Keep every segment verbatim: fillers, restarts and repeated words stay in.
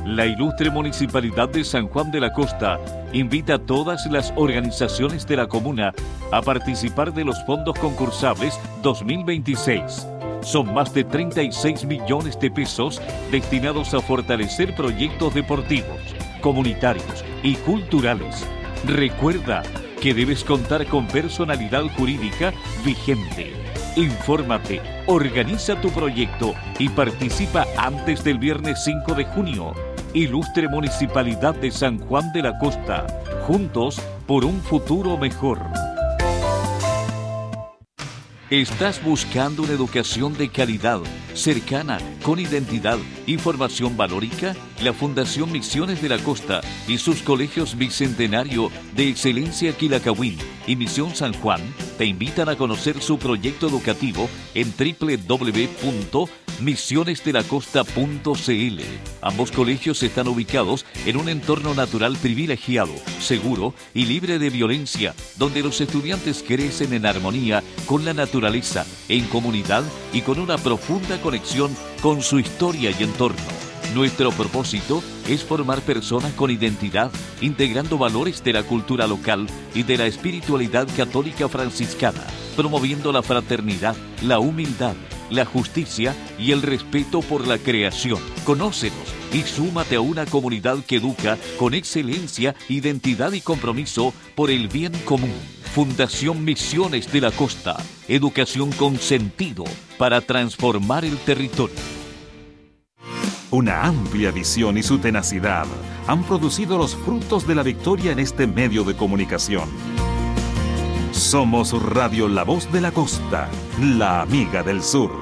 La ilustre Municipalidad de San Juan de la Costa invita a todas las organizaciones de la comuna a participar de los fondos concursables dos mil veintiséis. Son más de treinta y seis millones de pesos destinados a fortalecer proyectos deportivos, comunitarios y culturales. Recuerda que debes contar con personalidad jurídica vigente. Infórmate, organiza tu proyecto y participa antes del viernes cinco de junio. Ilustre Municipalidad de San Juan de la Costa. Juntos por un futuro mejor. ¿Estás buscando una educación de calidad, cercana, con identidad y formación valórica? La Fundación Misiones de la Costa y sus colegios Bicentenario de Excelencia Quilacawin y Misión San Juan te invitan a conocer su proyecto educativo en doble u doble u doble u punto misiones de la costa punto c l. Ambos colegios están ubicados en un entorno natural privilegiado, seguro y libre de violencia, donde los estudiantes crecen en armonía con la naturaleza, en comunidad y con una profunda conexión con su historia y entorno. Nuestro propósito es formar personas con identidad, integrando valores de la cultura local y de la espiritualidad católica franciscana, promoviendo la fraternidad, la humildad, la justicia y el respeto por la creación. Conócenos y súmate a una comunidad que educa con excelencia, identidad y compromiso por el bien común. Fundación Misiones de la Costa. Educación con sentido para transformar el territorio. Una amplia visión y su tenacidad han producido los frutos de la victoria en este medio de comunicación. Somos Radio La Voz de la Costa, la amiga del sur.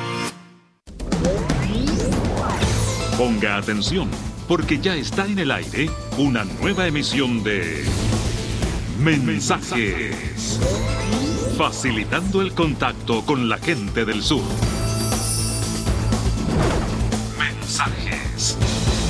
Ponga atención, porque ya está en el aire una nueva emisión de Mensajes, facilitando el contacto con la gente del sur. Mensajes.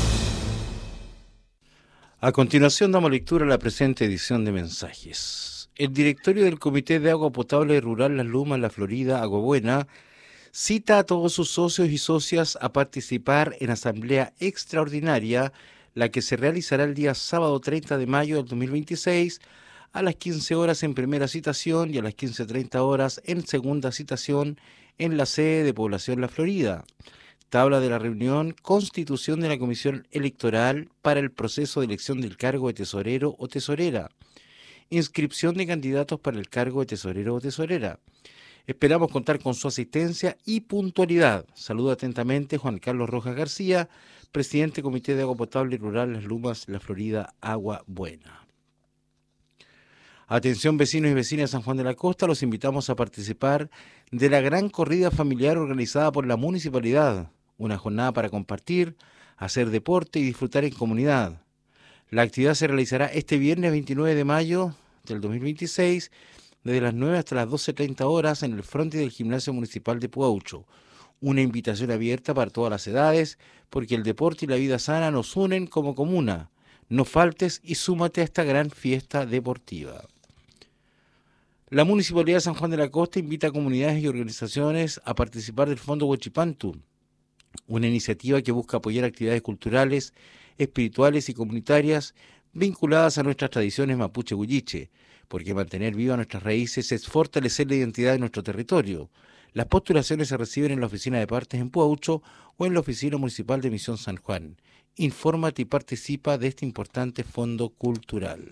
A continuación damos lectura a la presente edición de Mensajes. El directorio del Comité de Agua Potable Rural Las Lumas, La Florida, Agua Buena, cita a todos sus socios y socias a participar en asamblea extraordinaria, la que se realizará el día sábado treinta de mayo del dos mil veintiséis, a las quince horas en primera citación y a las quince treinta horas en segunda citación en la sede de Población La Florida. Tabla de la reunión: constitución de la Comisión Electoral para el proceso de elección del cargo de tesorero o tesorera. Inscripción de candidatos para el cargo de tesorero o tesorera. Esperamos contar con su asistencia y puntualidad. Saluda atentamente Juan Carlos Rojas García, presidente Comité de Agua Potable Rural Las Lumas, La Florida, Agua Buena. Atención vecinos y vecinas de San Juan de la Costa, los invitamos a participar de la gran corrida familiar organizada por la municipalidad. Una jornada para compartir, hacer deporte y disfrutar en comunidad. La actividad se realizará este viernes veintinueve de mayo del dos mil veintiséis, desde las nueve hasta las doce treinta horas en el frente del Gimnasio Municipal de Puaucho. Una invitación abierta para todas las edades, porque el deporte y la vida sana nos unen como comuna. No faltes y súmate a esta gran fiesta deportiva. La Municipalidad de San Juan de la Costa invita a comunidades y organizaciones a participar del Fondo Huachipantu, una iniciativa que busca apoyar actividades culturales, espirituales y comunitarias vinculadas a nuestras tradiciones mapuche-huilliche, porque mantener vivas nuestras raíces es fortalecer la identidad de nuestro territorio. Las postulaciones se reciben en la oficina de partes en Puaucho o en la oficina municipal de Misión San Juan. Infórmate y participa de este importante fondo cultural.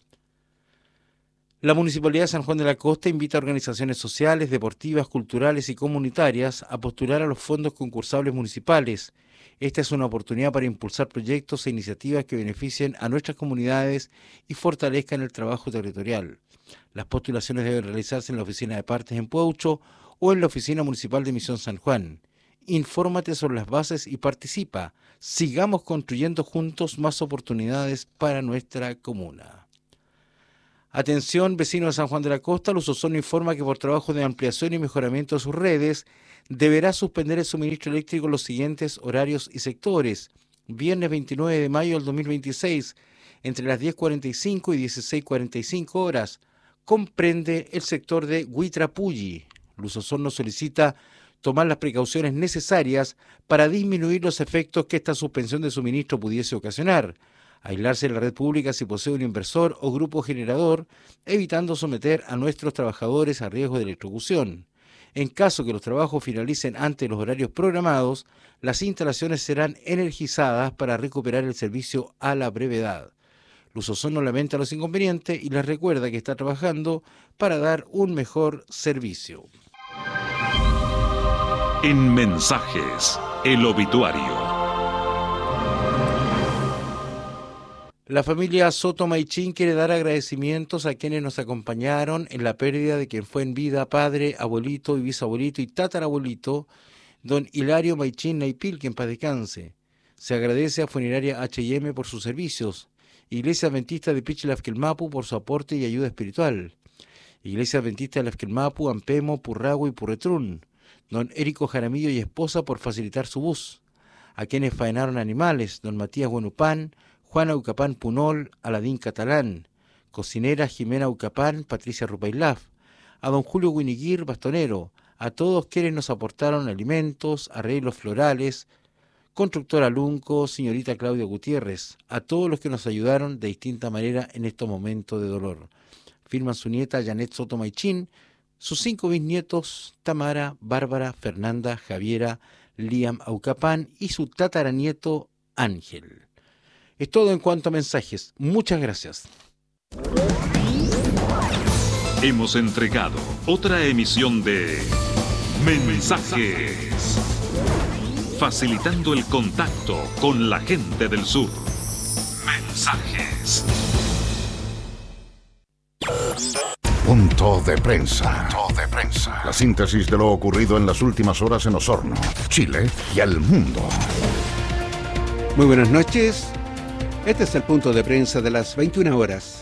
La Municipalidad de San Juan de la Costa invita a organizaciones sociales, deportivas, culturales y comunitarias a postular a los fondos concursables municipales. Esta es una oportunidad para impulsar proyectos e iniciativas que beneficien a nuestras comunidades y fortalezcan el trabajo territorial. Las postulaciones deben realizarse en la oficina de partes en Puaucho o en la oficina municipal de Misión San Juan. Infórmate sobre las bases y participa. Sigamos construyendo juntos más oportunidades para nuestra comuna. Atención, vecinos de San Juan de la Costa, Luz Osorno informa que por trabajo de ampliación y mejoramiento de sus redes, deberá suspender el suministro eléctrico en los siguientes horarios y sectores. Viernes veintinueve de mayo del dos mil veintiséis, entre las diez cuarenta y cinco y dieciséis cuarenta y cinco horas. Comprende el sector de Huitrapulli. Luz Osorno solicita tomar las precauciones necesarias para disminuir los efectos que esta suspensión de suministro pudiese ocasionar, aislarse de la red pública si posee un inversor o grupo generador, evitando someter a nuestros trabajadores a riesgo de electrocución. En caso que los trabajos finalicen antes de los horarios programados, las instalaciones serán energizadas para recuperar el servicio a la brevedad. Luzozón lamenta los inconvenientes y les recuerda que está trabajando para dar un mejor servicio. En Mensajes, el obituario. La familia Soto Maichín quiere dar agradecimientos a quienes nos acompañaron en la pérdida de quien fue en vida padre, abuelito y bisabuelito y tatarabuelito, don Hilario Maichín Naipil, que en paz descanse. Se agradece a Funeraria H y M por sus servicios, Iglesia Adventista de Pichilafquilmapu por su aporte y ayuda espiritual, Iglesia Adventista de Lafquilmapu, Ampemo, Purrago y Purretrún, don Érico Jaramillo y esposa por facilitar su bus, a quienes faenaron animales, don Matías Buenupán, Juana Ucapán Punol, Aladín Catalán, cocinera Jimena Ucapán, Patricia Rupailaf, a don Julio Guiniguir, bastonero, a todos quienes nos aportaron alimentos, arreglos florales, constructora Lunco, señorita Claudia Gutiérrez, a todos los que nos ayudaron de distinta manera en estos momentos de dolor. Firman su nieta Janet Soto Maichín, sus cinco bisnietos Tamara, Bárbara, Fernanda, Javiera, Liam Aucapán y su tataranieto Ángel. Es todo en cuanto a mensajes. Muchas gracias. Hemos entregado otra emisión de Mensajes, facilitando el contacto con la gente del sur. Mensajes. Punto de prensa. Punto de prensa. La síntesis de lo ocurrido en las últimas horas en Osorno, Chile y el mundo. Muy buenas noches. Este es el punto de prensa de las veintiuna horas.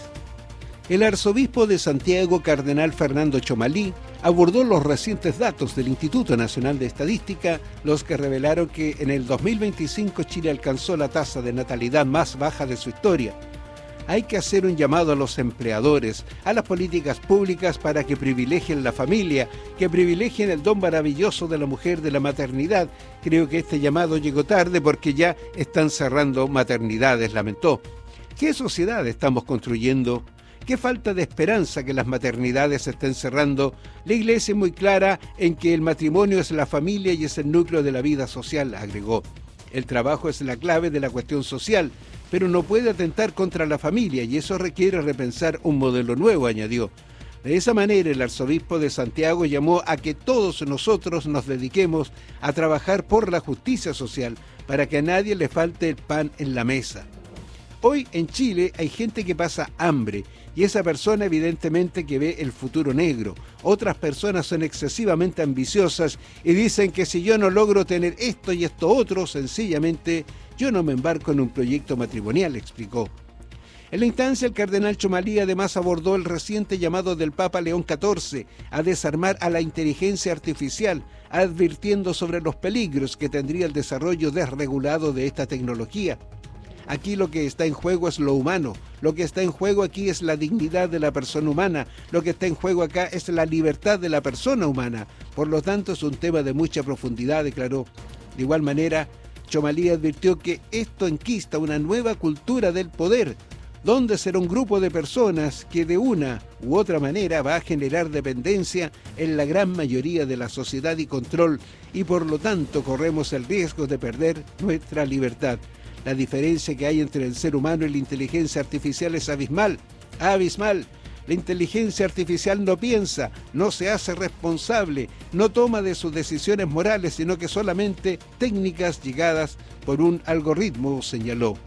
El arzobispo de Santiago, cardenal Fernando Chomalí, abordó los recientes datos del Instituto Nacional de Estadística, los que revelaron que en el dos mil veinticinco Chile alcanzó la tasa de natalidad más baja de su historia. Hay que hacer un llamado a los empleadores, a las políticas públicas para que privilegien la familia, que privilegien el don maravilloso de la mujer, de la maternidad. Creo que este llamado llegó tarde porque ya están cerrando maternidades, lamentó. ¿Qué sociedad estamos construyendo? ¿Qué falta de esperanza que las maternidades se estén cerrando? La Iglesia es muy clara en que el matrimonio es la familia y es el núcleo de la vida social, agregó. El trabajo es la clave de la cuestión social, pero no puede atentar contra la familia y eso requiere repensar un modelo nuevo, añadió. De esa manera, el arzobispo de Santiago llamó a que todos nosotros nos dediquemos a trabajar por la justicia social para que a nadie le falte el pan en la mesa. Hoy en Chile hay gente que pasa hambre y esa persona evidentemente que ve el futuro negro. Otras personas son excesivamente ambiciosas y dicen que si yo no logro tener esto y esto otro, sencillamente yo no me embarco en un proyecto matrimonial, explicó. En la instancia, el cardenal Chomalí además abordó el reciente llamado del Papa León catorce a desarmar a la inteligencia artificial, advirtiendo sobre los peligros que tendría el desarrollo desregulado de esta tecnología. Aquí lo que está en juego es lo humano, lo que está en juego aquí es la dignidad de la persona humana, lo que está en juego acá es la libertad de la persona humana. Por lo tanto, es un tema de mucha profundidad, declaró. De igual manera, Chomalí advirtió que esto enquista una nueva cultura del poder, donde será un grupo de personas que de una u otra manera va a generar dependencia en la gran mayoría de la sociedad y control, y por lo tanto corremos el riesgo de perder nuestra libertad. La diferencia que hay entre el ser humano y la inteligencia artificial es abismal, abismal. La inteligencia artificial no piensa, no se hace responsable, no toma de sus decisiones morales, sino que solamente técnicas llegadas por un algoritmo, señaló.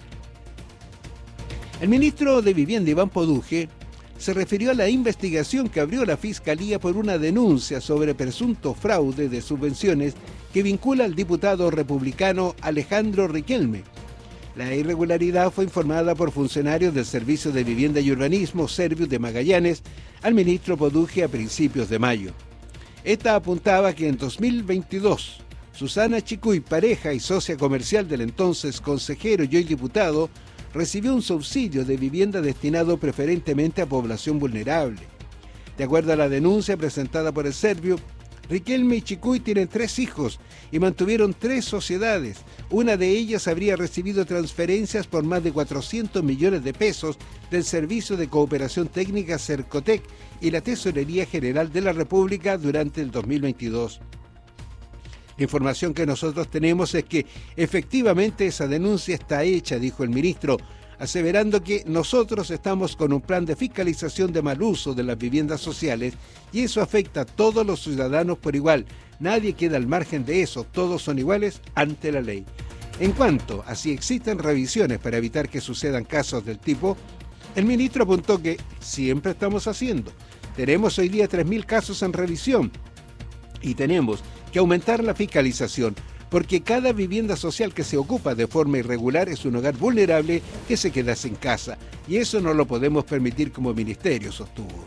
El ministro de Vivienda, Iván Poduje, se refirió a la investigación que abrió la Fiscalía por una denuncia sobre presunto fraude de subvenciones que vincula al diputado republicano Alejandro Riquelme. La irregularidad fue informada por funcionarios del Servicio de Vivienda y Urbanismo Servius de Magallanes al ministro Poduje a principios de mayo. Esta apuntaba que en dos mil veintidós, Susana Chicuy, pareja y socia comercial del entonces consejero y hoy diputado, recibió un subsidio de vivienda destinado preferentemente a población vulnerable. De acuerdo a la denuncia presentada por el Servio, Riquelme y Chicuy tienen tres hijos y mantuvieron tres sociedades. Una de ellas habría recibido transferencias por más de cuatrocientos millones de pesos del Servicio de Cooperación Técnica Cercotec y la Tesorería General de la República durante el dos mil veintidós. La información que nosotros tenemos es que efectivamente esa denuncia está hecha, dijo el ministro, aseverando que nosotros estamos con un plan de fiscalización de mal uso de las viviendas sociales y eso afecta a todos los ciudadanos por igual. Nadie queda al margen de eso, todos son iguales ante la ley. En cuanto a si existen revisiones para evitar que sucedan casos del tipo, el ministro apuntó que siempre estamos haciendo. Tenemos hoy día tres mil casos en revisión y tenemos que aumentar la fiscalización, porque cada vivienda social que se ocupa de forma irregular es un hogar vulnerable que se queda sin casa, y eso no lo podemos permitir como ministerio, sostuvo.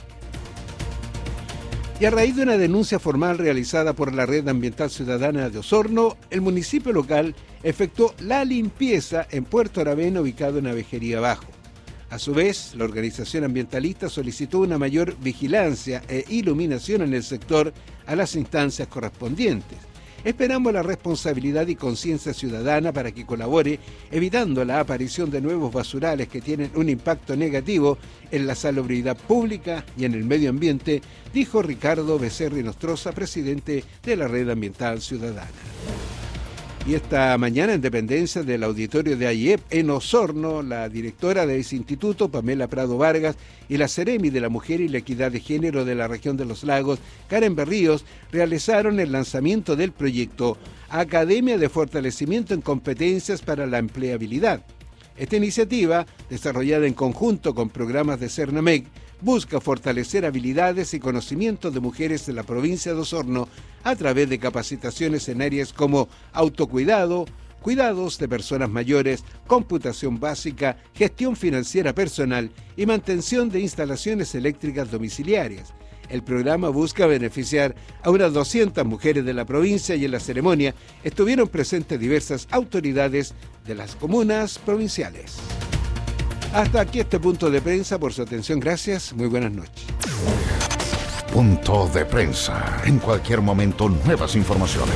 Y a raíz de una denuncia formal realizada por la Red Ambiental Ciudadana de Osorno, el municipio local efectuó la limpieza en Puerto Aravena, ubicado en Abejería Bajo. A su vez, la organización ambientalista solicitó una mayor vigilancia e iluminación en el sector a las instancias correspondientes. Esperamos la responsabilidad y conciencia ciudadana para que colabore, evitando la aparición de nuevos basurales que tienen un impacto negativo en la salubridad pública y en el medio ambiente, dijo Ricardo Becerra Nostroza, presidente de la Red Ambiental Ciudadana. Y esta mañana, en dependencia del auditorio de A I E P en Osorno, la directora de ese instituto, Pamela Prado Vargas, y la Seremi de la Mujer y la Equidad de Género de la región de los Lagos, Karen Berríos, realizaron el lanzamiento del proyecto Academia de Fortalecimiento en Competencias para la Empleabilidad. Esta iniciativa, desarrollada en conjunto con programas de Cernamec, busca fortalecer habilidades y conocimientos de mujeres en la provincia de Osorno a través de capacitaciones en áreas como autocuidado, cuidados de personas mayores, computación básica, gestión financiera personal y mantención de instalaciones eléctricas domiciliarias. El programa busca beneficiar a unas doscientas mujeres de la provincia y en la ceremonia estuvieron presentes diversas autoridades de las comunas provinciales. Hasta aquí este punto de prensa. Por su atención, gracias. Muy buenas noches. Punto de prensa. En cualquier momento, nuevas informaciones.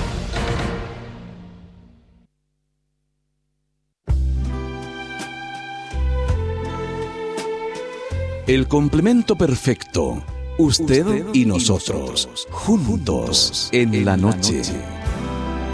El complemento perfecto. Usted, Usted y nosotros, y nosotros juntos en la noche.